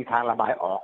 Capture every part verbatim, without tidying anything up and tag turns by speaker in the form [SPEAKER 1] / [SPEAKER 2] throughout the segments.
[SPEAKER 1] ทางระบายออก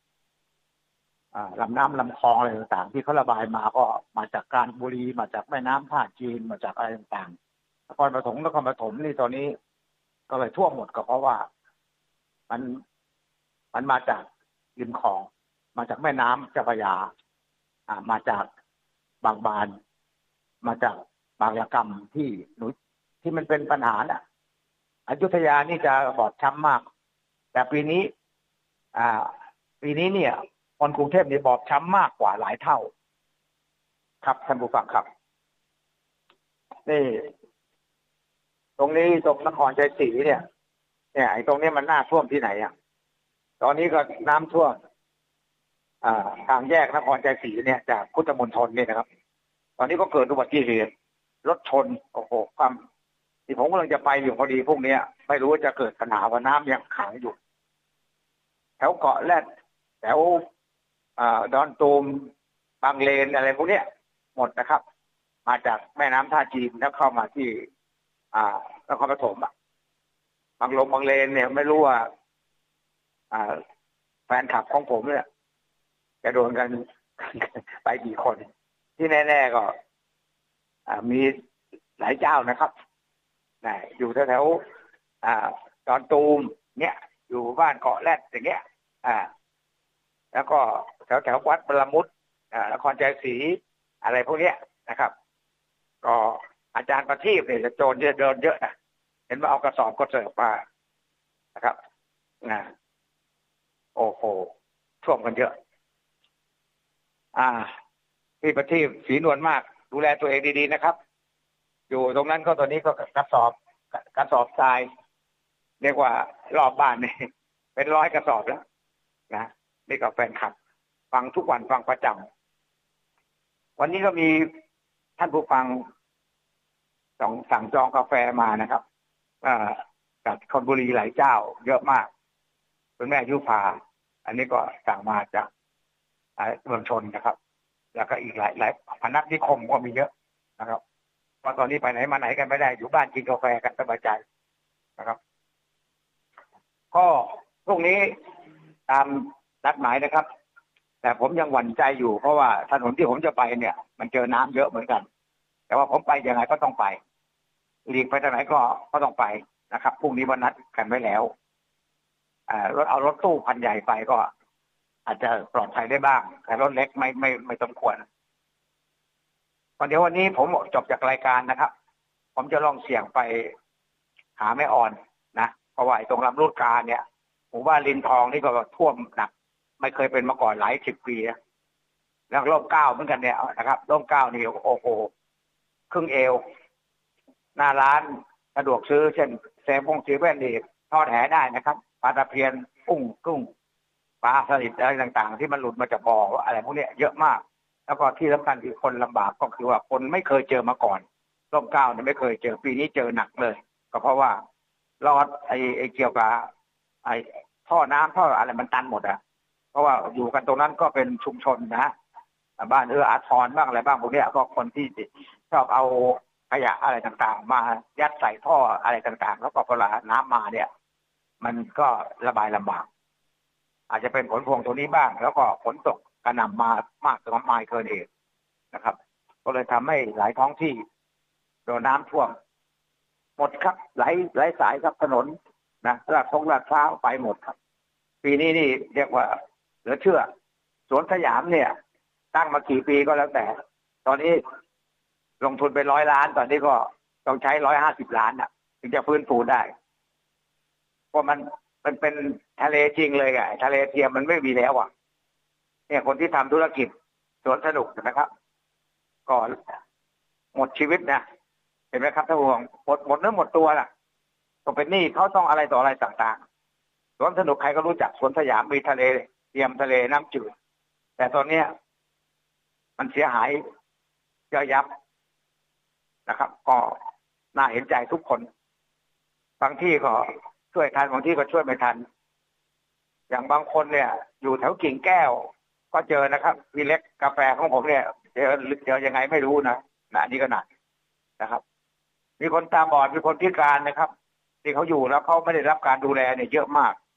[SPEAKER 1] ลำน้ำลำคลองอะไรต่างๆที่เขาระบายมาก็มาจากกาญจนบุรีมาจากแม่น้ำท่าจีนมาจากอะไรต่างๆนครปฐมนครปฐมนี่ตอนนี้ก็เลยท่วมหมดก็เพราะว่ามันมันมาจากริมคลองมาจากแม่น้ำเจ้าพระยาอ่ามาจากบางบานมาจากบางระกำที่หนูที่มันเป็นปัญหาน่ะอยุธยานี่จะบอบช้ำมากแต่ปีนี้อ่าปีนี้เนี่ยคนกรุงเทพนี่บอบช้ำมากกว่าหลายเท่าครับท่านผู้ฟังครับนี่ตรงนี้ตรงนครชัยศรีเนี่ยเนี่ยไอ้ตรงนี้มันน่าท่วมที่ไหนอ่ะตอนนี้ก็น้ำท่วมอ่าทางแยกนครชัยศรีเนี่ยจากพุทธมณฑลเนี่ยนะครับตอนนี้ก็เกิดอุบัติเหตุรถชนโอ้โหความที่ผมกำลังจะไปอยู่พอดีพวกนี้ไม่รู้ว่าจะเกิดปัญหาว่าน้ำยังขังอยู่แถวเกาะแรดแถวดอนตูมบางเลนอะไรพวกนี้หมดนะครับมาจากแม่น้ำท่าจีนแล้วเข้ามาที่อ่านครปฐมอ่ะบางลงบางเลนเนี่ยไม่รู้ว่าอ่าแฟนคลับของผมเนี่ยจะโดนกันไปกี่คนที่แน่ๆก็มีหลายเจ้านะครับนะอยู่แถวๆดอนตูมเนี่ยอยู่บ้านเกาะแรดอย่างเงี้ยอ่าแล้วก็แถวๆวัดบรมุตนครชัยศรีอะไรพวกเนี้ยนะครับก็อาจารย์ประทีปเนี่ยจะโจรเยอะเดินเยอะนะเห็นว่าเอากระสอบก็เสิร์ฟมานะครับนะโอ้โหท่วมกันเยอะอ่าพี่ประทีปสีนวลมากดูแลตัวเองดีๆนะครับอยู่ตรงนั้นก็ตอนนี้ก็กระสอบกระสอบทรายเรียกว่ารอบบ้านนี่เป็นร้อยกระสอบแล้วนะนี่ก็แฟนคลับฟังทุกวันฟังประจำวันนี้ก็มีท่านผู้ฟังสั่งสั่งจองกาแฟมานะครับจากชลบุรีหลายเจ้าเยอะมากคุณแม่ยุพาอันนี้ก็สั่งมาจากเมืองชนนะครับแล้วก็อีกหลายหลายพนักนิคมก็มีเยอะนะครับเพราะตอนนี้ไปไหนมาไหนกันไม่ได้อยู่บ้านกินกาแฟกันสบายใจนะครับก็พรุ่งนี้ตามนัดหมายนะครับแต่ผมยังหวั่นใจอยู่เพราะว่าถนนที่ผมจะไปเนี่ยมันเจอน้ำเยอะเหมือนกันแต่ว่าผมไปยังไงก็ต้องไปหลีกไปทางไหนก็ก็ต้องไปนะครับพรุ่งนี้วันนัดกันไว้แล้วรถเอารถตู้คันใหญ่ไปก็อาจจะปลอดภัยได้บ้างแต่รถเล็กไม่ไม่ไม่สมควรวันเดี๋ยววันนี้ผมจบจากรายการนะครับผมจะลองเสี่ยงไปหาแม่อ่อนนะเพราะว่าตรงลำลูกกาเนี่ยหมู่บ้านลินทองนี่ก็ท่วมหนักไม่เคยเป็นมาก่อนหลายสิบปีแล้วร่มเก้าเหมือนกันเนี่ยนะครับร่มเก้านี่โอ้โหครึ่งเอวหน้าร้านสะดวกซื้อเช่นเซฟงซีเว่นนี่ทอดแหได้นะครับปลาตะเพียนกุ้งกุ้งปลาสลิดอะไรต่างๆที่มันหลุดมาจากบ่ออะไรพวกนี้เยอะมากแล้วก็ที่สำคัญคือคนลำบากก็คือว่าคนไม่เคยเจอมาก่อนร่มเก้าเนี่ยไม่เคยเจอปีนี้เจอหนักเลยก็เพราะว่ารอดไอ้ไอ้เกี่ยวกับไอ้ท่อน้ำท่ออะไรมันตันหมดอ่ะเพราะว่าอยู่กันตรงนั้นก็เป็นชุมชนนะฮะบ้านเอื้ออาทรบ้างอะไรบ้างพวกนี้ก็คนที่ชอบเอาขยะอะไรต่างๆมายัดใส่ท่ออะไรต่างๆแล้วก็พอน้ำมาเนี่ยมันก็ระบายลำบากอาจจะเป็นผลพวงตัวนี้บ้างแล้วก็ฝนตกกระหน่ำมามากจนมากเกินเหตุนะครับก็เลยทำให้หลายท้องที่โดนน้ำท่วมหมดครับไหลไหลสายครับถนนนะลาดทงลาดพร้าวไปหมดครับปีนี้นี่เรียกว่าเหลือเชื่อสวนสยามเนี่ยตั้งมากี่ปีก็แล้วแต่ตอนนี้ลงทุนไปร้อยล้านตอนนี้ก็ต้องใช้ร้อยห้าสิบล้านอ่ะถึงจะฟื้นฟูได้เพราะมันมันเป็นทะเลจริงเลยไงทะเลเทียมมันไม่มีแล้วอ่ะเนี่ยคนที่ทำธุรกิจสวนสนุกนะครับก็หมดชีวิตนะเห็นไหมครับท่านผู้ชมหมดหมดเนื้อหมดตัวล่ะต้องเป็นหนี้เขาต้องอะไรต่ออะไรต่างๆสวนสนุกใครก็รู้จักสวนสยามมีทะเลเทียมทะเลน้ำจืดแต่ตอนเนี้ยมันเสียหายเยอะยับนะครับก็น่าเห็นใจทุกคนบางที่ก็ช่วยทันบางที่ก็ช่วยไม่ทันอย่างบางคนเนี่ยอยู่แถวกิ่งแก้วก็เจอนะครับวีเล็กกาแฟของผมเนี่ยเจอเจอยังไงไม่รู้นะนะนี่ก็หนักนะครับมีคนตาบอดมีคนพิการนะครับที่เขาอยู่แล้วเขาไม่ได้รับการดูแลเนี่ยเยอะมาก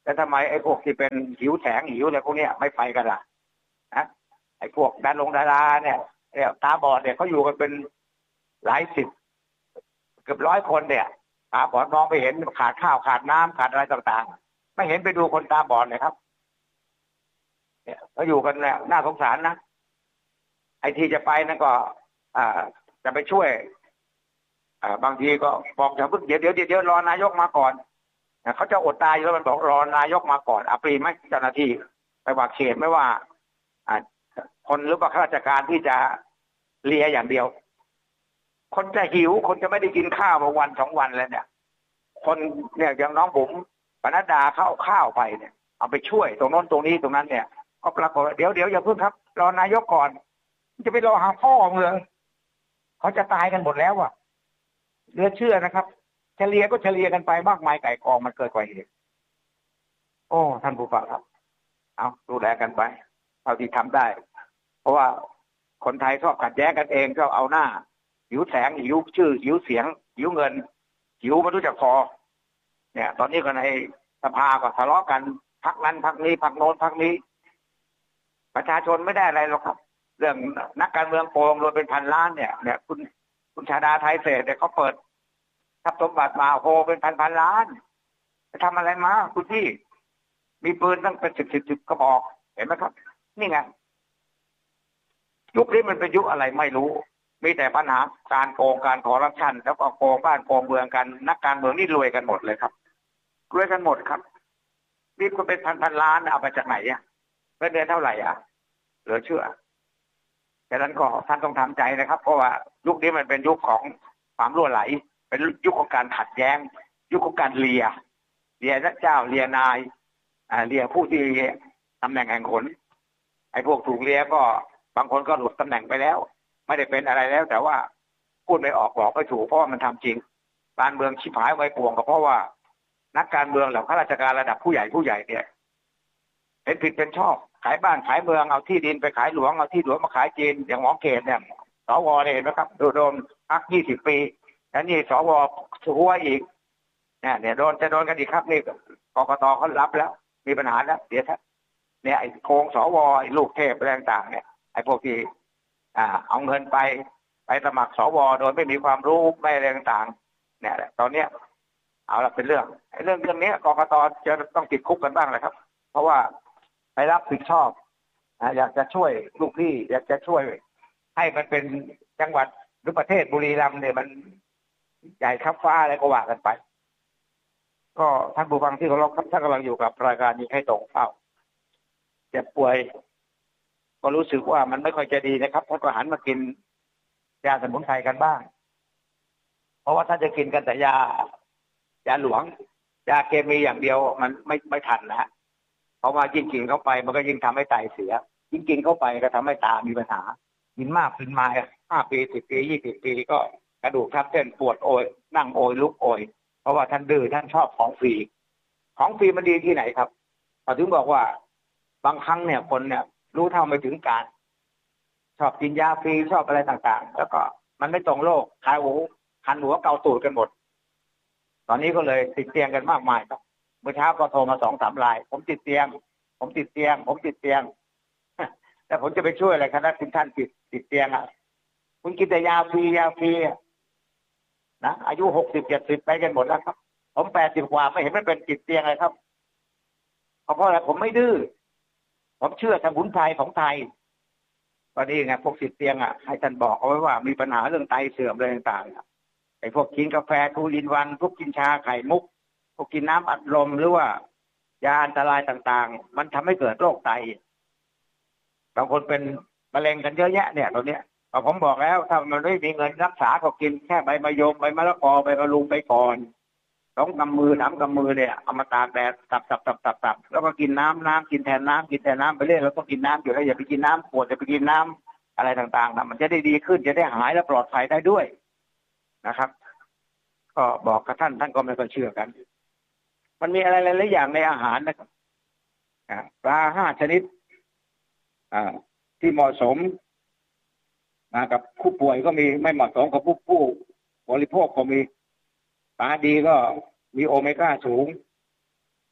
[SPEAKER 1] แล้วทำไมไอ้พวกที่เป็นหิวแสงหิวอะไรพวกเนี้ยไม่ไปกันล่ะนะไอ้พวกดารงดาราเนี่ยเนี่ยตาบอดเนี่ยเขาอยู่กันเป็นหลายสิบเกือบร้อยคนเนี่ยตาบอดมองไปเห็นขาดข้าวขาดน้ำขาดอะไรต่างๆไม่เห็นไปดูคนตาบอดเลยครับเนี่ยเขาอยู่กันเนี่ยน่าสงสารนะไอ้ที่จะไปนั่นก็อ่าจะไปช่วยอ่าบางทีก็บอกอย่าเพิ่งเดี๋ยวเดี๋ยวเดี๋ยวรอนายกมาก่อนเขาจะอดตายอยู่แล้วมันบอกรอนายกมาก่อนอัปรีไหมเจ้าหน้าที่ไปว่าเขตไม่ว่าอ่าคนหรือว่าข้าราชการที่จะเลียอย่างเดียวคนจะหิวคนจะไม่ได้กินข้าวมาวันสองวันแล้วเนี่ยคนเนี่ยอย่างน้องผมปนัดดาเขาเอาข้าวไปเนี่ยเอาไปช่วยตรงโน้นตรงนี้ตรงนั้นเนี่ยก็ปรากฏเดี๋ยวเดี๋ยวอย่าเพิ่งครับรอนายกก่อนจะไปรอหาพ่อเมืองเขาจะตายกันหมดแล้วอ่ะเหลือเชื่อนะครับเฉลี่ยก็เฉลี่ยกันไปมากมายไก่กองมันเกิดกว่าเหตุโอ้ท่านผู้ฟังครับเอาดูแลกันไปเท่าที่ทำได้เพราะว่าคนไทยชอบขัดแย้งกันเองชอบเอาหน้าหิวแสงหิวชื่อหิวเสียงหิวเงินหิวไม่รู้จักพอเนี่ยตอนนี้ก็ในสภาก็ทะเลาะกันพักนั้นพักนี้พักโน้นพักนี้ประชาชนไม่ได้อะไรหรอกครับเรื่องนักการเมืองโกงรวมเป็นพันล้านเนี่ยเนี่ยคุณคุณชาดาไทยเศรษฐ์เนี่ยเขาเปิดทรัพย์สมบัติมาโฮเป็นพันพันล้านจะทำอะไรมาคุณพี่มีปืนตั้งเป็นสิบสิบสิบกระบอกเห็นไหมครับนี่ไงยุคนี้มันเป็นยุคอะไรไม่รู้มีแต่ปัญหาการโกงการคอร์รัปชันแล้วก็โกงบ้านโกงเมืองกันนักการเมืองนี่รวยกันหมดเลยครับรวยกันหมดครับมีคนเป็นพันพันล้านเอามาจากไหนอ่ะเงินเดือนเท่าไหร่อ่ะเหลือเชื่อแต่นั้นก็ท่านต้องทำใจนะครับเพราะว่ายุคนี้มันเป็นยุคของความรั่วไหลเป็นยุคของการขัดแย้งยุคของการเลียเลียเจ้าเลียนายอ่าเลียผู้ที่ตำแหน่งแห่งขนไอ้พวกถูกเลียก็บางคนก็หลุดตำแหน่งไปแล้วไม่ได้เป็นอะไรแล้วแต่ว่าพูดไม่ออกบอกไม่ถูกเพราะว่ามันทำจริงการเมืองชิบหายไว้ป่วงก็เพราะว่านักการเมืองเหล่าข้าราชการระดับผู้ใหญ่ผู้ใหญ่เนี่ยเป็นผิดเป็นชอบขายบ้านขายเมืองเอาที่ดินไปขายหลวงเอาที่หลวงมาขายจีนอย่างหมอเขตเนี่ยสวเนี่ยเห็นไหมครับโดนพักยี่สิบปีแล้วนี่สวหัวอีกเนี่ยเนี่ยโดนจะโดนกันอีกครับนี่กกตเขารับแล้วมีปัญหาแล้วเดี๋ยวเนี่ยไอ้โกงสวไอ้ลูกเทพอะไรต่างๆเนี่ยไอ้พวกที่อ่าเอาเงินไปไปสมัครสวโดยไม่มีความรู้ไม่อะไรต่างๆเนี่ยตอนเนี้ยเอาละเป็นเรื่องไอ้เรื่องเรื่องนี้กกตจะต้องติดคุกกันบ้างแหละครับเพราะว่าไปรับผิดชอบอยากจะช่วยลูกพี่อยากจะช่วยให้มันเป็นจังหวัดหรือประเทศบุรีรัมย์เนี่ยมันใหญ่ทับฟ้าอะไรก็ว่ากันไปก็ท่านผู้ฟังที่เคารพครับท่านกำลังอยู่กับรายการยิงให้ตรงเป้าเจ็บป่วยก็รู้สึกว่ามันไม่ค่อยจะดีนะครับท่านก็หันมากินยาสมุนไพรกันบ้างเพราะว่าถ้าจะกินกันแต่ยายาหลวงยาเคมีอย่างเดียวมันไม่ไม่ทันนะฮะเพราะว่ายิ่งกินเข้าไปมันก็ยิ่งทำให้ไตเสียยิ่งกินเข้าไปก็ทำให้ตามีปัญหากินมากกินมาห้าปีสิบปียี่สิบปีก็กระดูกทับเส้นปวดโอยนั่งโอยลุกโอยเพราะว่าท่านดื้อท่านชอบของฟรีของฟรีมันดีที่ไหนครับเราถึงบอกว่าบางครั้งเนี่ยคนเนี่ยรู้เท่าไม่ถึงการชอบกินยาฟรีชอบอะไรต่างๆแล้วก็มันไม่ตรงโลกคายหูคันหัวเกาตูดกันหมดตอนนี้ก็เลยติดเตียงกันมากมายครับเมื่อเช้าก็โทรมาสองสามรายผมติดเตียงผมติดเตียงผมติดเตียงแต่ผมจะไปช่วยอะไรครับคุณท่านติดติดเตียงอ่ะคุณกินแต่ยาฟรียาฟรีนะอายุหกสิบเจ็ดสิบไปกันหมดแล้วครับผมแปดสิบกว่าไม่เห็นมันเป็นติดเตียงเลยครับเพราะอะไรผมไม่ดื้อผมเชื่อสมุนไพรของไทยก็ดีไงพวกติดเตียงอ่ะให้ท่านบอกเอาไว้ว่ามีปัญหาเรื่องไตเสื่อมอะไรต่างๆไอ้พวกกินกาแฟทูลินวันพวกกินชาไข่มุกพวกกินน้ำอัดลมหรือว่ายาอันตรายต่างๆมันทำให้เกิดโรคไตบางคนเป็นมะเร็งกันเยอะแยะเนี่ยตอนเนี้ยพอผมบอกแล้วถ้ามันไม่มีเงินรักษาก็กินแค่ใบมะยมใบมะละกอใบมะรุมไปก่อนสองกำมือสามกำมือเนี่ยเอามาตากแดดตับตับตับตับตับแล้วก็กินน้ำน้ำกินแทนน้ำกินแทนน้ำไปเรื่อยแล้วก็กินน้ำอยู่แล้วอย่าไปกินน้ำขวดอย่าไปกินน้ำอะไรต่างๆนะมันจะได้ดีขึ้นจะได้หายและปลอดภัยได้ด้วยนะครับก็บอกกับท่านท่านก็ไม่ค่อยเชื่อกันมันมีอะไรหลายๆอย่างในอาหารนะครับปลาห้าชนิดที่เหมาะสมมากับผู้ป่วยก็มีไม่เหมาะสมกับผู้ผู้บริโภคก็มีปลาดีก็มีโอเมก้าสูง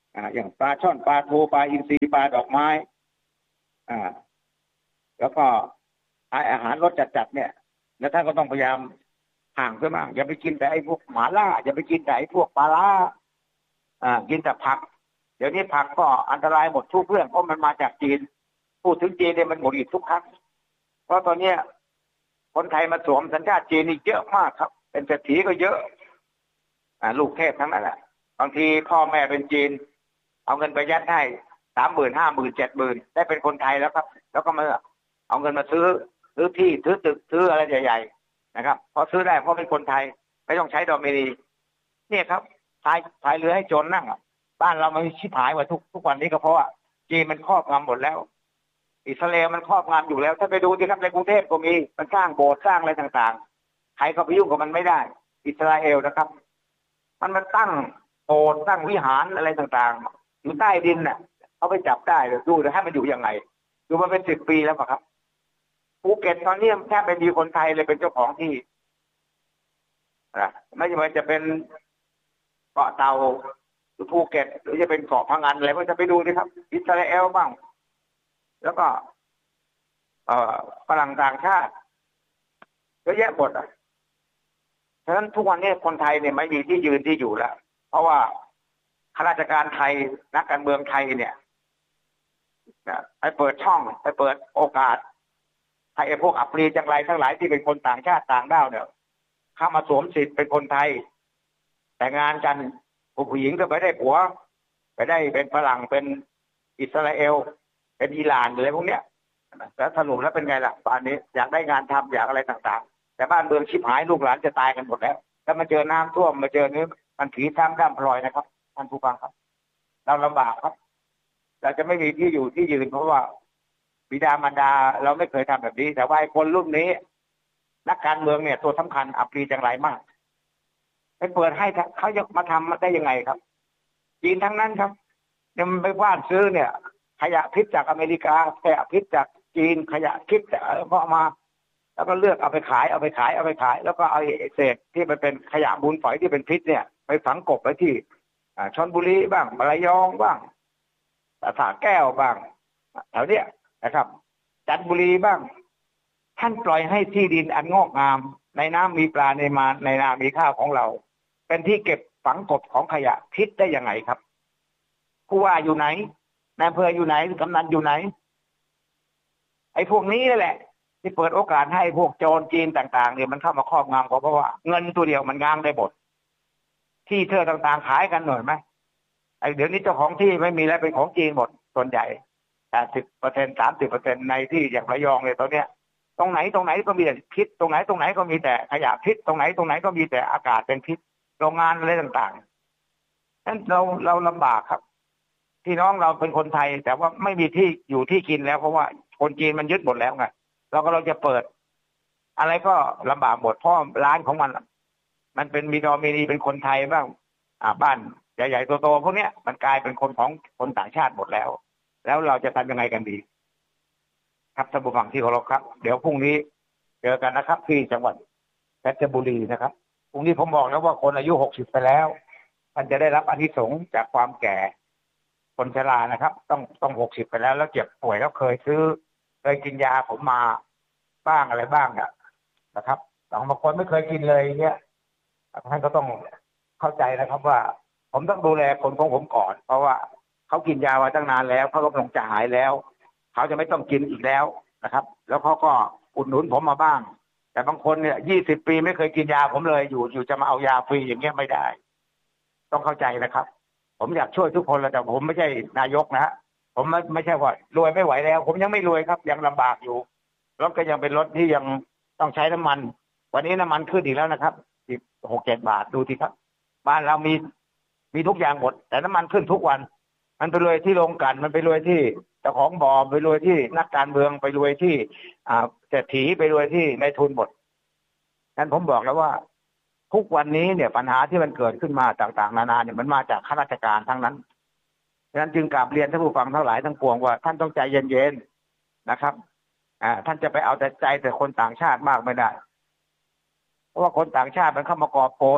[SPEAKER 1] อ่าอย่างปลาช่อนปลาทูปลาอินทรีปลาดอกไม้อ่าแล้วก็อาหารรสจัดๆเนี่ยแล้วท่านก็ต้องพยายามห่างเสียบ้างอย่าไปกินแต่ไอ้พวกหมาล่าอย่าไปกินแต่ไอ้พวกปลาล่าอ่ากินแต่ผักเดี๋ยวนี้ผักก็อันตรายหมดทุกเรื่องเพราะมันมาจากจีนพูดถึงจีนเนี่ยมันหมดอีกทุกครั้งเพราะตอนนี้คนไทยมาสวมสัญชาติจีนนี่เยอะมากครับเป็นเศรษฐีก็เยอะอ่าลูกเทพทั้งนั้นแหละบางทีพ่อแม่เป็นจีนเอาเงินไปยัดให้สามหมื่นห้าหมื่นเจ็ดหมื่นได้เป็นคนไทยแล้วครับแล้วก็มาเอาเงินมาซื้อซื้อที่ซื้อตึกซื้ออะไรใหญ่ๆนะครับเพราะซื้อได้เพราะเป็นคนไทยไม่ต้องใช้ดอมินีเนี่ยครับพายพายเรือให้จนนั่งอ่ะบ้านเรามันชิบหายหมดทุกทุกวันนี้ก็เพราะว่าจีนมันครอบงำหมดแล้วอิสราเอลมันครอบงำอยู่แล้วถ้าไปดูที่ครับในกรุงเทพก็มีมันสร้างโบสถ์สร้างอะไรต่างๆใครเข้าไปยุ่งกับมันไม่ได้อิสราเอลนะครับมันมันตั้งโบสถ์ตั้งวิหารอะไรต่างๆอยู่ใต้ดินน่ะเขาไปจับได้เลยดูเลยให้มันอยู่ยังไงดูมาเป็นสิบปีแล้วป่ะครับภูเก็ตตอนนี้แทบไม่มีคนไทยเลยเป็นเจ้าของที่นะไม่ว่าจะเป็นเกาะเต่าหรือภูเก็ตหรือจะเป็นเกาะพังงานอะไรก็จะไปดูดิครับอิสราเอลบ้างแล้วก็เอ่อฝรั่งต่างชาติเยอะแยะหมดอ่ะฉะนั้นทุกวันนี้คนไทยเนี่ยไม่มีที่ยืนที่อยู่แล้วเพราะว่าข้าราชการไทยนักการเมืองไทยเนี่ยไปเปิดช่องไปเปิดโอกาสให้ไอ้พวกอัปรีจังไรทั้งหลายที่เป็นคนต่างชาติต่างด้าวเนี่ยเข้ามาสวมสิทธิ์เป็นคนไทยแต่งงานกันผู้หญิงก็ไปได้ผัวไปได้เป็นฝรั่งเป็นอิสราเอลเป็นอิหร่านอะไรพวกเนี้ยแล้วสรุปแล้วเป็นไงล่ะตอนนี้อยากได้งานทำอยากอะไรต่างๆแต่บ้านเมืองชิบหายลูกหลานจะตายกันหมดแล้วถ้ามาเจอน้ำท่วมมาเจอนี้มันผีซ้ำด้ามพลอยนะครับท่านผู้ฟังครับเราลำบากครับเราจะไม่มีที่อยู่ที่ยืนเพราะว่าบิดามารดาเราไม่เคยทำแบบนี้แต่ว่าคนรุ่นนี้นักการเมืองเนี่ยตัวสำคัญอัปรีจังไรมากไปเปิดให้เขาจะมาทำได้ยังไงครับจีนทั้งนั้นครับเนี่ยมันไปว่านซื้อเนี่ยขยะพิษจากอเมริกาขยะพิษจากจีนขยะพิษก็เอามาแล้วก็เลือกเอาไปขายเอาไปขายเอาไปขายแล้วก็เอาเศษที่มันเป็นขยะมูลฝอยที่เป็นพิษเนี่ยไปฝังกบไว้ที่ชลบุรีบ้างระยองบ้างสระแก้วบ้างแถวเนี้ยนะครับจันทบุรีบ้างท่านปล่อยให้ที่ดินอันงอกงามในน้ำมีปลาในมาในนามีข้าวของเราเป็นที่เก็บฝังกบของขยะพิษได้ยังไงครับผู้ว่าอยู่ไหนนายอำเภออยู่ไหนกำนันอยู่ไหนไอ้พวกนี้นั่นแหละที่เปิดโอกาสให้พวกโจรจีนต่างๆเนี่ยมันเข้ามาครอบงำเพราะว่าเงินตัวเดียวมันง้างได้หมดที่เธอต่างๆขายกันหน่อยไหมไอ้เดี๋ยวนี้เจ้าของที่ไม่มีแล้วเป็นของจีนหมดส่วนใหญ่แปดสิบเปอร์เซ็นต์สามสิบเปอร์เซ็นต์ในที่อย่างระยองเนี่ยตอนเนี้ยตรงไหนตรงไหนก็มีแต่พิษตรงไหนตรงไหนก็มีแต่ขยะพิษตรงไหนตรงไหนก็มีแต่อากาศเป็นพิษโรงงานอะไรต่างๆนั้นเราเราลำบากครับพี่น้องเราเป็นคนไทยแต่ว่าไม่มีที่อยู่ที่กินแล้วเพราะว่าคนจีนมันยึดหมดแล้วไงเราก็เราจะเปิดอะไรก็ลำบากหมดเพราะร้านของมันมันเป็นมีดอมินีเป็นคนไทยบ้างอ่าบ้านใหญ่ๆโตๆพวกเนี้ยมันกลายเป็นคนของคนต่างชาติหมดแล้วแล้วเราจะทำยังไงกันดีครับท่านผู้ฟังที่เคารพครับเดี๋ยวพรุ่งนี้เจอกันนะครับที่จังหวัดเพชรบุรีนะครับพรุ่งนี้ผมบอกแล้วว่าคนอายุหกสิบไปแล้วมันจะได้รับอานิสงส์จากความแก่คนชรานะครับต้องต้องหกสิบไปแล้วแล้วเจ็บป่วยแล้วเคยซื้อเคยกินยาผมมาบ้างอะไรบ้างอ่ะนะครับบางคนไม่เคยกินเลยเนี่ยท่านก็ต้องเข้าใจนะครับว่าผมต้องดูแลคนของผมก่อนเพราะว่าเขากินยามาตั้งนานแล้วเขากำลังจะหายแล้วเขาจะไม่ต้องกินอีกแล้วนะครับแล้วเขาก็อุดหนุนผมมาบ้างแต่บางคนเนี่ยยี่สิบปีไม่เคยกินยาผมเลยอยู่อยู่จะมาเอายาฟรีอย่างเงี้ยไม่ได้ต้องเข้าใจนะครับผมอยากช่วยทุกคนแต่ผมไม่ใช่นายกนะฮะผมไม่ไม่ใช่ว่ารวยไม่ไหวแล้วผมยังไม่รวยครับยังลำบากอยู่รถก็ยังเป็นรถที่ยังต้องใช้น้ำมันวันนี้น้ำมันขึ้นอีกแล้วนะครับสิบหกเจ็ดบาทดูทีครับบ้านเรามีมีทุกอย่างหมดแต่น้ำมันขึ้นทุกวันมันไปรวยที่โรงกลั่นมันไปรวยที่เจ้าของบ่อไปรวยที่นักการเมืองไปรวยที่อ่าเศรษฐีไปรวยที่นายทุนหมดงั้นผมบอกแล้วว่าทุกวันนี้เนี่ยปัญหาที่มันเกิดขึ้นมาต่างๆนานาเนี่ยมันมาจากข้าราชการทั้งนั้นฉะนั้นจึงกราบเรียนท่านผู้ฟังทั้งหลายทั้งปวงว่าท่านต้องใจเย็นๆนะครับอ่าท่านจะไปเอาแต่ใจแต่คนต่างชาติมากไม่ได้เพราะว่าคนต่างชาติมันเข้ามากอบโกย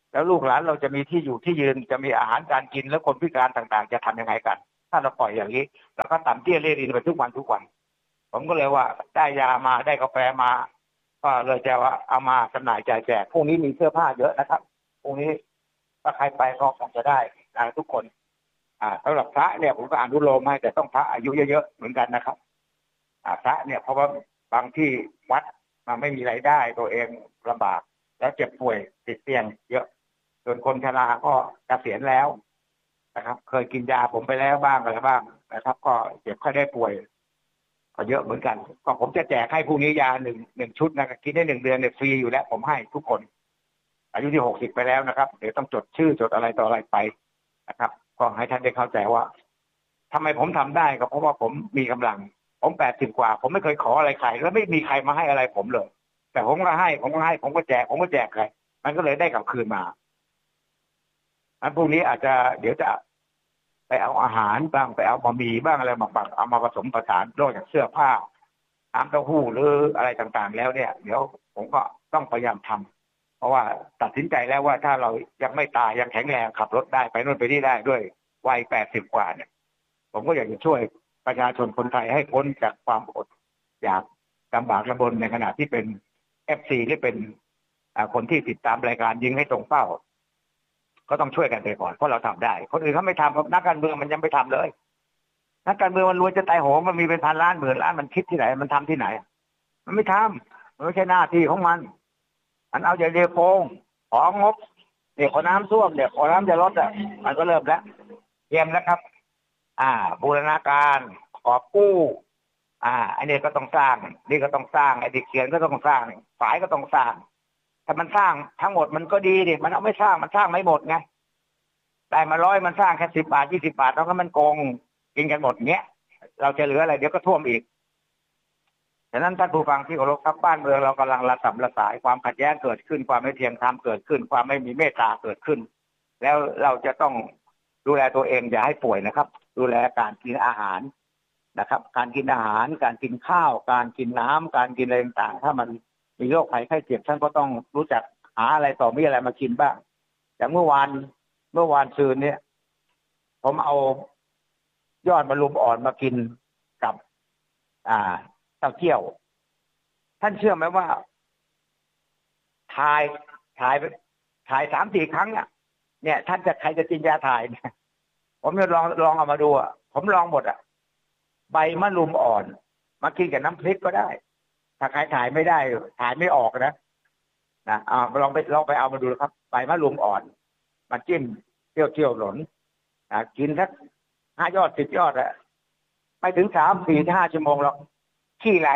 [SPEAKER 1] แล้วลูกหลานเราจะมีที่อยู่ที่ยืนจะมีอาหารการกินแล้วคนพิการต่างๆจะทำยังไงกันถ้าเราปล่อยอย่างนี้แล้วก็ต่ำเตี้ยเล่ดินไปทุกวันทุกวันผมก็เลยว่าได้ยามาได้กาแฟมาก็เลยจะว่าเอามาจำหน่ายจ่ายแจกพรุ่งนี้มีเสื้อผ้าเยอะนะครับพรุ่งนี้ถ้าใครไปก็คงจะได้ทุกคนอ่าสำหรับพระเนี่ยผมก็อนุโลมให้แต่ต้องพระอายุเยอะๆเหมือนกันนะครับอ่าพระเนี่ยเพราะว่าบางที่วัดมาไม่มีรายได้ตัวเองลำบากแล้วเจ็บป่วยติดเตียงเยอะส่วนคนชราก็เกษียณแล้วนะครับเคยกินยาผมไปแล้วบ้างอะไรบ้างนะครับก็เจ็บค่อยได้ป่วยก็เยอะเหมือนกันก็ผมจะแจกให้พรุ่งนี้ยาหนึ่งหนึ่งชุดนะกินได้หนึ่งเดือนเนี่ยฟรีอยู่แล้วผมให้ทุกคนอายุที่หกสิบไปแล้วนะครับเดี๋ยวต้องจดชื่อจดอะไรต่ออะไรไปนะครับก็ให้ท่านได้เข้าใจว่าทำไมผมทำได้ก็เพราะว่าผมมีกำลังผมแปดสิบกว่าผมไม่เคยขออะไรใครแล้วไม่มีใครมาให้อะไรผมเลยแต่ผมก็ให้ผมก็ให้ผมก็แจกผมก็แจกใครมันก็เลยได้กลับคืนมาอันพวกนี้อาจจะเดี๋ยวจะไปเอาอาหารบ้างไปเอาบะหมี่บ้างอะไรมาปักเอามาผสมผสานนอกจากเสื้อผ้าน้ำเต้าหู้หรืออะไรต่างๆแล้วเนี่ยเดี๋ยวผมก็ต้องพยายามทำเพราะว่าตัดสินใจแล้วว่าถ้าเรายังไม่ตายยังแข็งแรงขับรถได้ไปโน่นไปนี่ได้ด้วยวัยแปดสิบกว่าเนี่ยผมก็อยากจะช่วยประชาชนคนไทยให้พ้นจากความอดอยากลำบากลำบนในขณะที่เป็นเอฟซีหรือเป็นคนที่ติดตามรายการยิงให้ตรงเป้าก็ต้องช่วยกันไปก่อนเพราะเราทำได้คนอื่นเขาไม่ทำนักการเมืองมันยังไม่ทำเลยนักการเมืองมันรวยจะตายโหงมันมีเป็นพันล้านหมื่นล้านมันคิดที่ไหนมันทำที่ไหนมันไม่ทำมันไม่ใช่หน้าที่ของมันมันเอาอย่างเดียวโกงของงบเด็กขอน้ำท่วมเด็กขอน้ำจะลดอ่ะมันก็เริ่มแล้วเตรียมแล้วครับอ่าบูรณาการขอบกู้อ่าอันนี้ก็ต้องสร้างนี่ก็ต้องสร้างไอ้ดิเขียนก็ต้องสร้างฝ่ายก็ต้องสร้างถ้ามันสร้างทั้งหมดมันก็ดีดิมันเอาไม่สร้างมันสร้างไม่หมดไงได้มาร้อยมันสร้างแค่สิบบาทยี่สิบบาทแล้วก็มันโกงกินกันหมดเงี้ยเราจะเหลืออะไรเดี๋ยวก็ท่วมอีกฉะนั้นท่านผู้ฟังที่เคารพครับบ้านเมืองเรากำลังระสำระสายความขัดแย้งเกิดขึ้นความไม่เที่ยงธรรมเกิดขึ้นความไม่มีเมตตาเกิดขึ้นแล้วเราจะต้องดูแลตัวเองอย่าให้ป่วยนะครับดูแลการกินอาหารนะครับการกินอาหารการกินข้าวการกินน้ำการกินอะไรต่างๆถ้ามันมีโรคภัยไข้เจ็บท่านก็ต้องรู้จักหาอะไรต่อมีอะไรมากินบ้างอย่างเมื่อวานเมื่อวานซืนเนี่ยผมเอายอดมะรุมอ่อนมากินกับอ่าเต้าเจี้ยวท่านเชื่อไหมว่าถ่ายถ่ายถ่ายสามสี่ครั้งอ่ะเนี่ยท่านจะใครจะกินยาถ่ายเนี่ยผมจะลองลองเอามาดูอ่ะผมลองหมดอ่ะใบมะรุมอ่อนมากินกับน้ำพริกก็ได้ถ้าใครถ่ายไม่ได้ถ่ายไม่ออกนะนะอ่าลองไปลองไปเอามาดูครับใบมะรุมอ่อนมาจิ้มเที่ยวเที่ยวหลนอ่ากินสักห้ายอดสิบยอดอะไปถึงสามสี่ห้าชั่วโมงหรอกขี้ไหล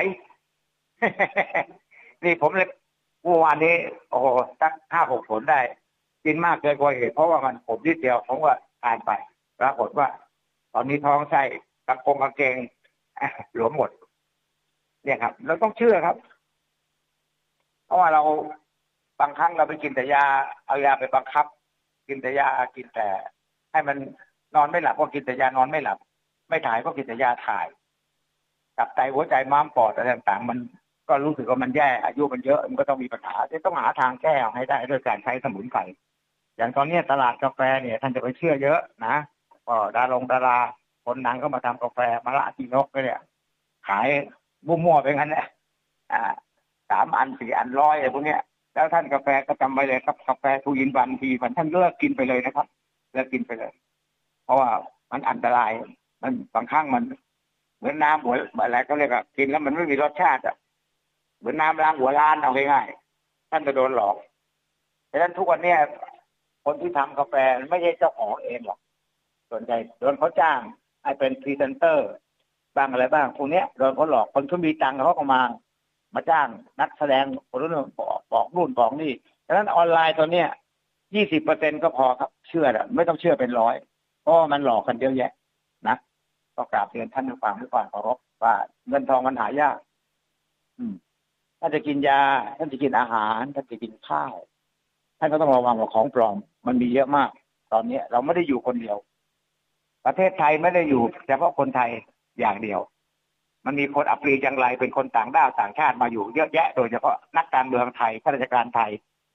[SPEAKER 1] นี่ผมเลยเมื่อวานนี้โอ้โหสักห้าหกผลได้กินมากเกินกว่าเหตุเพราะว่ามันผมนิดเดียวผมว่าทานไปปรากฏว่าตอนนี้ท้องไส้กระโปรงกางเกงหลวมหมดเนี่ยครับเราต้องเชื่อครับเพราะว่าเราบางครั้งเราไปกินแต่ยาเอายาไปบังคับกินแต่ยากินแต่ให้มันนอนไม่หลับก็กินแต่ยานอนไม่หลับไม่ถ่ายก็กินแต่ยาถ่ายตับไตหัวใจม้ามปอดอะไรต่างๆมันก็รู้สึกว่ามันแย่อายุมันเยอะมันก็ต้องมีปัญหาจะต้องหาทางแก้ให้ได้ด้วยการใช้สมุนไพรอย่างตอนนี้ตลาดกาแฟเนี่ยท่านจะไปเชื่อเยอะนะก็ดารงดาราคนดังก็มาทำกาแฟมาละตีนกเนี่ยขายมั่วๆไปงั้นแหละอ่าสามอันสี่อันร้อยอะไรพวกเนี้ยแล้วท่านกาแฟก็จำไว้เลยครับกาแฟทูอินวันทีมันท่านเลิกกินไปเลยนะครับเลิกกินไปเลยเพราะว่ามันอันตรายมันบางครั้งมันเหมือนน้ำหัวอะไรก็เรียกว่ากินแล้วมันไม่มีรสชาติอ่ะเหมือนน้ำล้างหัวล้านเอาง่ายๆท่านจะโดนหลอกดังนั้นทุกวันนี้คนที่ทำกาแฟไม่ใช่เจ้าของเองหรอกส่วนใหญ่โดนเขาจ้างให้เป็นพรีเซนเตอร์บ้างอะไรบ้างพวกนี้โดนเขาหลอกคนที่มีตังค์เขาก็มามาจ้างนักแสดงคนนู้นบอกบอกนู่นบอกนี่ดังนั้นออนไลน์ตัวเนี้ยยี่สิบเปอร์เซ็นต์ก็พอครับเชื่อนะไม่ต้องเชื่อเป็นร้อยเพราะมันหลอกกันเยอะแยะนะก็กราบเรียนท่านผู้ฟังด้วยความเคารพว่าเงินทองมันหายากอืมถ้าจะกินยาท่านจะกินอาหารท่านจะกินข้าวท่านก็ต้องระวังว่าของปลอมมันมีเยอะมากตอนนี้เราไม่ได้อยู่คนเดียวประเทศไทยไม่ได้อยู่เฉพาะคนไทยอย่างเดียวมันมีคนอัปรีจังไรเป็นคนต่างด้าวต่างชาติมาอยู่เยอะแยะโดยเฉพาะนักการเมืองไทยข้าราชการไทย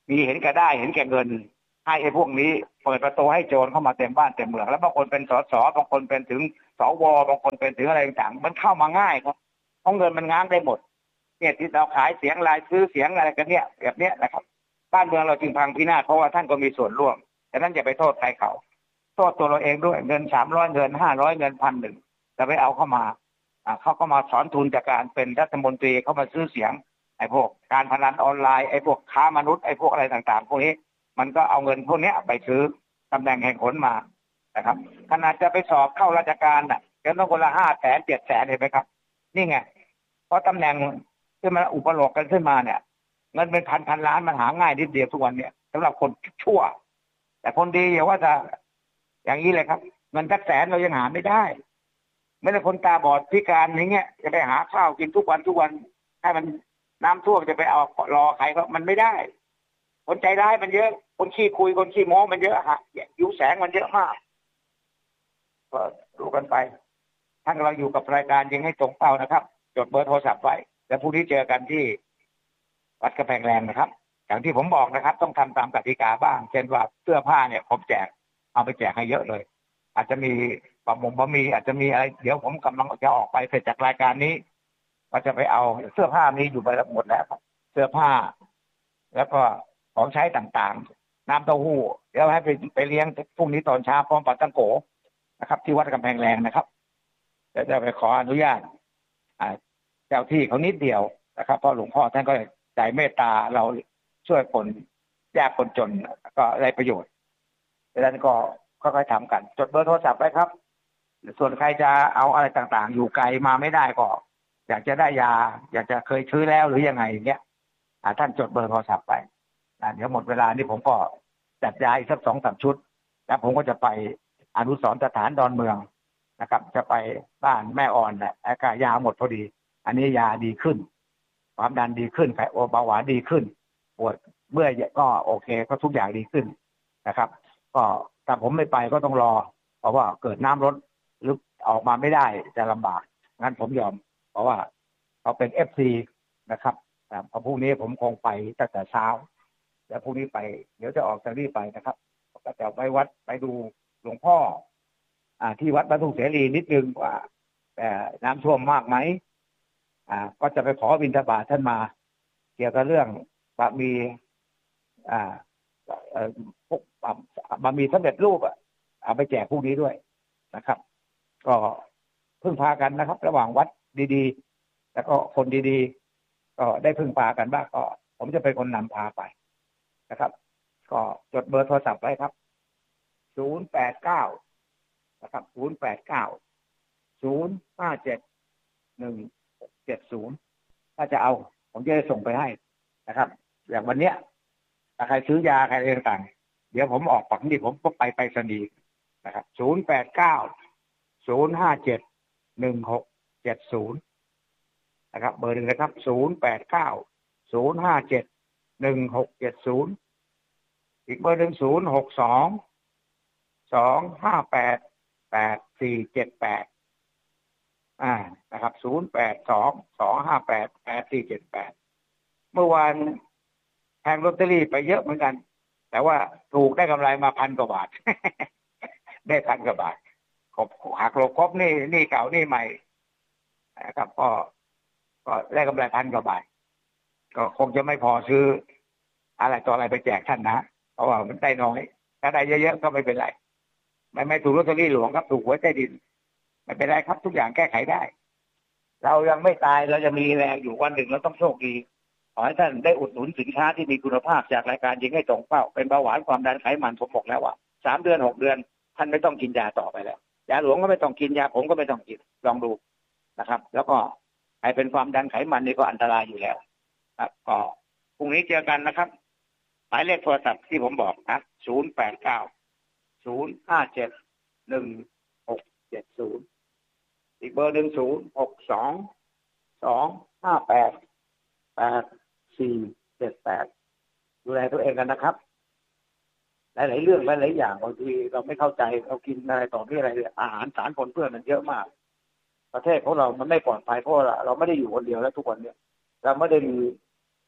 [SPEAKER 1] มีเห็นแก่ได้เห็นแก่เงินให้ไอ้พวกนี้เปิดประตูให้โจรเข้ามาเต็มบ้านเต็มเมืองแล้วบางคนเป็นสสบางคนเป็นถึงสวบางคนเป็นถึงอะไรต่างๆมันเข้ามาง่ายครับเพราะเงินมันง้างได้หมดเนี่ยที่เราขายเสียงรายซื้อเสียงอะไรกันเนี่ยแบบเนี้ยนะครับบ้านเมืองเราจึงพังพินาศเพราะว่าท่านก็มีส่วนร่วมแต่นั้นอย่าไปโทษใครเขาโทษตัวเราเองด้วยเงินสามร้อยเงินห้าร้อยเงินพันหนึ่งจะไปเอาเข้ามาเขาก็มาถอนทุนจากการเป็นรัฐมนตรีเขามาซื้อเสียงไอ้พวกการพนันออนไลน์ไอ้พวกค้ามนุษย์ไอ้พวกอะไรต่างๆพวกนี้มันก็เอาเงินพวกนี้ไปซื้อตำแหน่งแห่งหนมานะครับขนาดจะไปสอบเข้าราชการน่ะจะต้องคนละห้าแสนเจ็ดแสนเห็นไหมครับนี่ไงเพราะตำแหน่งที่มันอุปโลกกันขึ้นมาเนี่ยเงินเป็นพันพันล้านมันหาง่ายนิดเดียวทุกวันเนี่ยสำหรับคนชั่วแต่คนดีอย่าว่าจะอย่างนี้เลยครับเงินสักแสนเรายังหาไม่ได้ไม่ได้คนตาบอดพิการอย่างเงี้ยจะไปหาข้าวกินทุกวันทุกวันให้มันน้ำท่วมจะไปเอารอใครก็มันไม่ได้คนใจร้ายมันเยอะคนขี้คุยคนขี้โม้มันเยอะฮะยุแสงมันเยอะมากก็ดูกันไปท่านเราอยู่กับรายการยิงให้ตรงเป้านะครับจดเบอร์โทรศัพท์ไว้แล้วพรุ่งนี้เจอกันที่วัดกระแพงแรงนะครับอย่างที่ผมบอกนะครับต้องทำตามกติกาบ้างเช่นว่าเสื้อผ้าเนี่ยผมแจกเอาไปแจกให้เยอะเลยอาจจะมีบะหมี่บะหมี่อาจจะมีอะไรเดี๋ยวผมกำลังจะออกไปเสร็จจากรายการนี้ก็จะไปเอาเสื้อผ้ามีอยู่ไปหมดแล้วครับเสื้อผ้าแล้วก็ของใช้ต่างๆน้ำเต้าหู้เดี๋ยวให้ไปไปเลี้ยงพรุ่งนี้ตอนเช้าพร้อมปาตังโกนะครับที่วัดกำแพงแรงนะครับเดี๋ยวจะไปขออนุญาตเจ้าที่เขานิดเดียวนะครับเพราะหลวงพ่อท่านก็ใจเมตตาเราช่วยคนยากคนจนก็ได้ประโยชน์ดังนั้นก็ค่อยๆทำกันจดเบอร์โทรศัพท์ไว้ครับส่วนใครจะเอาอะไรต่างๆอยู่ไกลมาไม่ได้ก็อยากจะได้ยาอยากจะเคยซื้อแล้วหรือยังไงอย่างเงี้ยท่านจดเบอร์โทรศัพท์ไปเดี๋ยวหมดเวลานี่ผมก็จัดยาอีกสักสองสามชุดแล้วผมก็จะไปอนุสรณ์สถานดอนเมืองนะครับจะไปบ้านแม่อ่อนแหละอากาศยาหมดพอดีอันนี้ยาดีขึ้นความดันดีขึ้นไขเบาหวานดีขึ้นปวดเมื่อยก็โอเคก็ทุกอย่างดีขึ้นนะครับก็ถ้าผมไม่ไปก็ต้องรอเพราะว่าเกิดน้ำลดหรือออกมาไม่ได้จะลำบากงั้นผมยอมเพราะว่าเขาเป็น เอฟ ซี นะครับพอพรุ่งนี้ผมคงไปตั้งแต่เช้าแล้วพรุ่งนี้ไปเดี๋ยวจะออกจากนี่ไปนะครับก็จะไปวัดไปดูหลวงพ่ออ่าที่วัดบรรทุกเสรีนิดนึงว่าแต่น้ำท่วมมากไหมอ่าก็จะไปขอบิณฑบาตท่านมาเกี่ยวกับเรื่องบะหมี่อ่าเอ่อพวกบะหมี่สำเร็จรูปอ่ะเอาไปแจกพวกนี้ด้วยนะครับก็พึ่งพากันนะครับระหว่างวัดดีๆแล้วก็คนดีๆก็ได้พึ่งพากันบ้างก็ผมจะเป็นคนนำพาไปนะครับก็จดเบอร์โทรศัพท์ไว้ครับศูนย์ แปด เก้านะครับศูนย์ แปด เก้า ศูนย์ ห้า เจ็ด หนึ่ง หก เจ็ด ศูนย์ถ้าจะเอาผมจะได้ส่งไปให้นะครับอย่างวันเนี้ยถ้าใครซื้อยาใครอะไรต่างๆเดี๋ยวผมออกปักนี่ผมก็ไปไปสนีนะครับศูนย์ แปด เก้า ศูนย์ ห้า เจ็ด หนึ่ง หก เจ็ด ศูนย์นะครับเบอร์หนึ่งนะครับศูนย์ แปด เก้า ศูนย์ ห้า เจ็ด หนึ่ง หก เจ็ด ศูนย์อีกเบอร์หนึ่งศูนย์ หก สอง สอง ห้า แปด แปด สี่ เจ็ด แปดอ่านะครับศูนย์ แปด สอง สอง ห้า แปด แปด สี่ เจ็ด แปดเมื่อวานแทงลอตเตอรี่ไปเยอะเหมือนกันแต่ว่าถูกได้กำไรมาพันกว่าบาท ได้พันกว่าบาทครบหักลบครบนี่นี่เก่านี่ใหม่นะครับก็ก็ได้กำไรพันกว่าบาทก็คงจะไม่พอซื้ออะไรต่ออะไรไปแจกท่านนะเพราะว่ามันได้น้อยถ้าได้เยอะๆก็ไม่เป็นไรไม่ไม่ถูกลอตเตอรี่หลวงครับถูกหวยใต้ดินไม่เป็นไรครับทุกอย่างแก้ไขได้เรายังไม่ตายเราจะมีแรงอยู่วันหนึ่งเราต้องโชคดีขอให้ท่านได้อุดหนุนสินค้าที่มีคุณภาพจากรายการยิงให้ตรงเป้าเป็นเบาหวานความดันไขมันผมบอกแล้วว่าสามเดือนหกเดือนท่านไม่ต้องกินยาต่อไปแล้วยาหลวงก็ไม่ต้องกินยาผมก็ไม่ต้องกินลองดูนะครับแล้วก็ใครเป็นความดันไขมันนี่ก็อันตรายอยู่แล้วครับก็พรุ่งนี้เจอกันนะครับหมายเลขโทรศัพท์ที่ผมบอกนะศูนย์ แปด เก้า ศูนย์ ห้า เจ็ด หนึ่ง หก เจ็ด ศูนย์อีกเบอร์หนึ่งศูนย์ หก สอง สอง ห้า แปด แปด สี่ เจ็ด แปดดูแลตัวเองกันนะครับหลายๆเรื่องหลายๆอย่างบางทีเราไม่เข้าใจเรากินอะไรต่อที่อะไรอาหารสารปนเปื้อนมันเยอะมากประเทศของเรามันไม่ปลอดภัยเพราะเราไม่ได้อยู่คนเดียวแล้วทุกวันนี้เราไม่ได้มี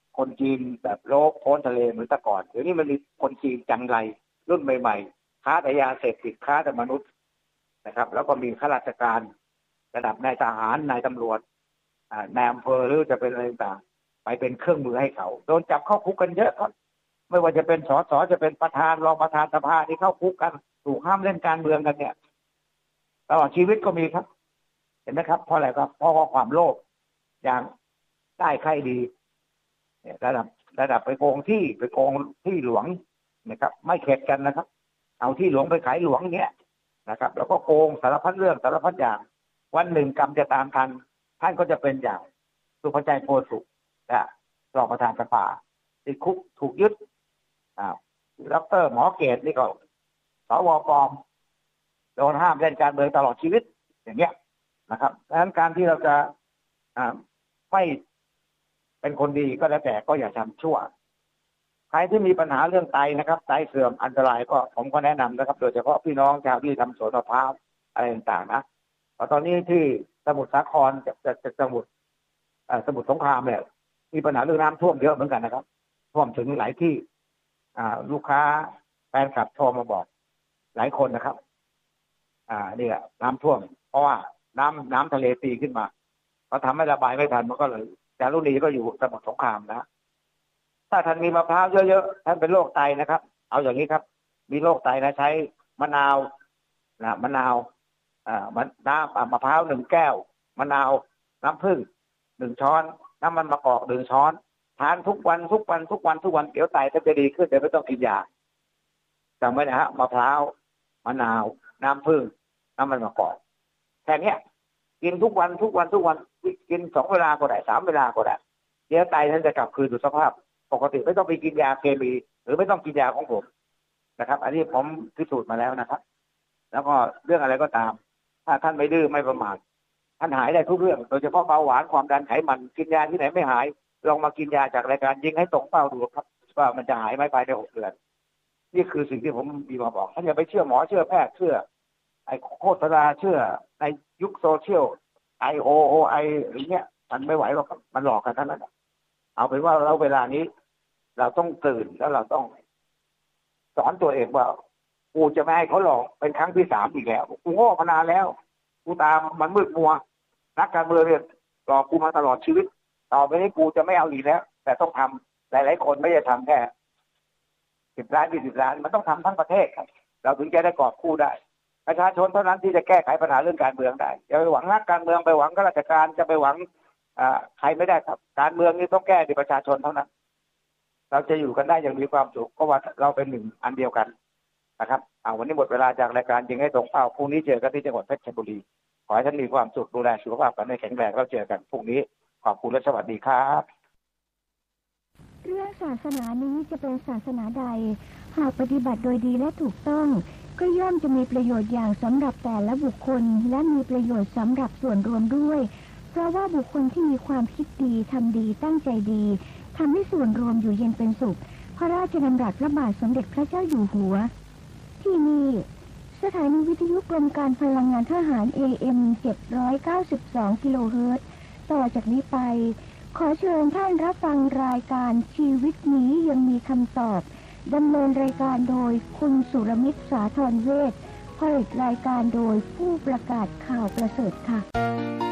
[SPEAKER 1] คนจีนแบบโลกโพ้นทะเลเหมือนแต่ก่อนเดี๋ยวนี้มันมีคนจีนจังไรรุ่นใหม่ๆค้าแต่ยาเสพติดค้าแต่มนุษย์นะครับแล้วก็มีข้าราชการระดับนายทหารนายตำรวจนายอำเภอหรือจะเป็นอะไรต่างไปเป็นเครื่องมือให้เขาโดนจับเข้าคุกกันเยอะครับไม่ว่าจะเป็นสสจะเป็นประธานรองประธานสภาที่เข้าคุกกันถูกห้ามเล่นการเมืองกันเนี่ยตลอดชีวิตก็มีครับเห็นไหมครับเพราะอะไรครับเพราะความโลภอย่างได้ใครดีระดับระดับไปโกงที่ไปโกงที่หลวงนะครับไม่เข็ดกันนะครับเอาที่หลวงไปขายหลวงเนี้ยนะครับแล้วก็โกงสารพัดเรื่องสารพัดอย่างวันหนึ่งกรรมจะตามทันท่านก็จะเป็นอย่างสุภชัยโพสุนะรองประธานสภาติดคุกถูกยึดอ่าดร.หมอเกตนี่ก็สวปลอมโดนห้ามเล่นการเมืองตลอดชีวิตอย่างเงี้ยนะครับดังนั้นการที่เราจะอ่าไม่เป็นคนดีก็แล้วแต่ก็อย่าทำชั่วใครที่มีปัญหาเรื่องไตนะครับไตเสื่อมอันตรายก็ผมก็แนะนำนะครับโดยเฉพาะพี่น้องชาวที่ทำสวนมะพร้าวอะไรต่างๆนะเพราะตอนนี้ที่สมุทรสาครจะจะจะสมุทรสมุทรสงครามเนี่ยมีปัญหาเรื่องน้ำท่วมเยอะเหมือนกันนะครับท่วมถึงหลายที่ลูกค้าแฟนคลับโทรมาบอกหลายคนนะครับอ่านี่แหละน้ำท่วมเพราะว่าน้ำน้ำทะเลตีขึ้นมาเขาทำให้ระบายไม่ทันมันก็เลยจารุณีก็อยู่สมุทรสงครามนะถ้าท่านมีมะพร้าวเยอะๆท่านเป็นโรคไตนะครับเอาอย่างนี้ครับมีโรคไตนะใช้มะนาวนะมะนาวอ่าน้ำมะพร้าวหนึ่งแก้วมะนาวน้ำผึ้งหนึ่งช้อนน้ำมันมะกอกหนึ่งช้อนทานทุกวันทุกวันทุกวันทุกวันเดี๋ยวไตก็จะดีขึ้นเดี๋ยวไม่ต้องกินยาจำไว้นะฮะมะพร้าวมะนาวน้ำผึ้งน้ำมันมะกอกแค่นี้กินทุกวันทุกวันทุกวันกินสองเวลาก็ได้สามเวลาก็ได้เดี๋ยวไตท่านจะกลับคืนสู่สภาพปกติไม่ต้องไปกินยาเคมีหรือไม่ต้องกินยาของผมนะครับอันนี้ผมพิสูจน์มาแล้วนะครับแล้วก็เรื่องอะไรก็ตามถ้าท่านไม่ดื้อไม่ประมาทท่านหายได้ทุกเรื่องโดยเฉพาะเบาหวานความดันไขมันกินยาที่ไหนไม่หายลองมากินยาจากรายการยิงให้ตรงเป้าดูครับว่ามันจะหายไหมภายในหกเดือนนี่คือสิ่งที่ผมมีมาบอกท่านอย่าไปเชื่อหมอเชื่อแพทย์เชื่อไอ้โฆษณาเชื่อในยุคโซเชียลไอโอโอไออย่างเงี้ยมันไม่ไหวหรอกครับมันหลอกกันทั้งนั้นเอาเป็นว่าเราเวลานี้เราต้องตื่นแล้วเราต้องสอนตัวเองว่ากูจะไม่ให้เขาหลอกเป็นครั้งที่สามอีกแล้วกูโง่มานานแล้วกูตามมันมืดมัวนักการเมืองเนี่ยหลอกกูมาตลอดชีวิตต่อไปนี้กูจะไม่เอาอีกแล้วแต่ต้องทำหลายๆคนไม่ได้ทำแค่สิบล้านยี่สิบล้านมันต้องทำทั้งประเทศครับเราถึงจะได้กอบกู้ได้ประชาชนเท่านั้นที่จะแก้ไขปัญหาเรื่องการเมืองได้อย่าไปหวังนักการเมืองไปหวังข้าราชการจะไปหวังใครไม่ได้ครับการเมืองนี่ต้องแก้ที่ประชาชนเท่านั้นเราจะอยู่กันได้อย่างมีความสุขเพราะว่าเราเป็นหนึ่งอันเดียวกันนะครับเอาวันนี้หมดเวลาจากรายการยิงให้ตรงเป้าพรุ่งนี้เจอกันที่จังหวัดเพชรบุรีขอให้ท่านมีความสุขดูแลสุขภาพกันให้แข็งแรงแล้วเจอกันพรุ่งนี้ขอบคุณและสวัสดีครับ
[SPEAKER 2] เรื่องศาสนานี้จะเป็นศาสนาใดหากปฏิบัติโดยดีและถูกต้องก็ย่อมจะมีประโยชน์อย่างสำหรับแต่ละบุคคลและมีประโยชน์สำหรับส่วนรวมด้วยเพราะว่าบุคคลที่มีความคิดดีทำดีตั้งใจดีทำให้ส่วนรวมอยู่เย็นเป็นสุขพระราชดำรัสพระบาทสมเด็จพระเจ้าอยู่หัวที่นี่สถานีวิทยุกรมการพลังงานทหาร เอ เอ็ม เจ็ดร้อยเก้าสิบสอง กิโลเฮิรตซ์ต่อจากนี้ไปขอเชิญท่านรับฟังรายการชีวิตนี้ยังมีคำตอบดำเนินรายการโดยคุณสุรมิตรสาธรเวชผลิตรายการโดยผู้ประกาศข่าวประเสริฐค่ะ